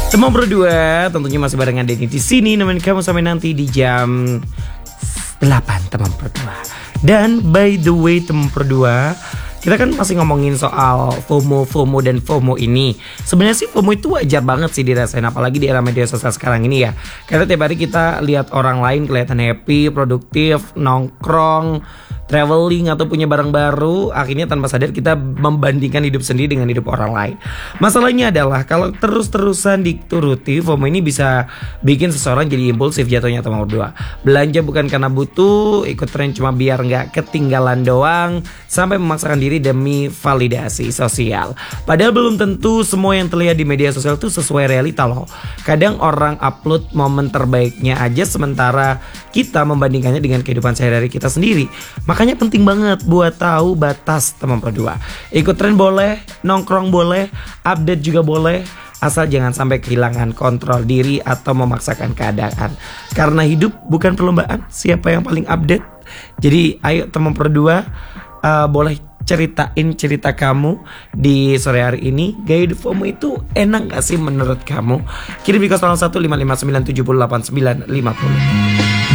Teman berdua, tentunya masih barengan Denny di sini nemenin kamu sampai nanti di jam 8 teman berdua. Dan by the way teman berdua, kita kan masih ngomongin soal FOMO dan FOMO ini. Sebenarnya sih FOMO itu wajar banget sih dirasain, apalagi di era media sosial sekarang ini ya. Karena tiap hari kita lihat orang lain kelihatan happy, produktif, nongkrong, traveling atau punya barang baru, akhirnya tanpa sadar kita membandingkan hidup sendiri dengan hidup orang lain. Masalahnya adalah kalau terus-terusan dituruti, FOMO ini bisa bikin seseorang jadi impulsif jatuhnya teman berdua. Belanja bukan karena butuh, ikut tren cuma biar nggak ketinggalan doang, sampai memaksakan diri demi validasi sosial. Padahal belum tentu semua yang terlihat di media sosial itu sesuai realita loh. Kadang orang upload momen terbaiknya aja, sementara kita membandingkannya dengan kehidupan sehari-hari kita sendiri. Makanya penting banget buat tahu batas teman berdua. Ikut tren boleh, nongkrong boleh, update juga boleh, asal jangan sampai kehilangan kontrol diri atau memaksakan keadaan. Karena hidup bukan perlombaan siapa yang paling update. Jadi ayo teman berdua, boleh ceritain cerita kamu di sore hari ini. Gaya hidup FOMO itu enak gak sih menurut kamu? Kirim di 015559789950.